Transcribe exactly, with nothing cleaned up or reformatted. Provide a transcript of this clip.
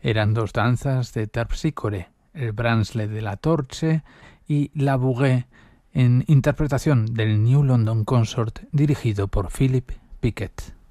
Eran dos danzas de Terpsícore, el Bransle de la Torche y la Bouguer, en interpretación del New London Consort dirigido por Philip Pickett.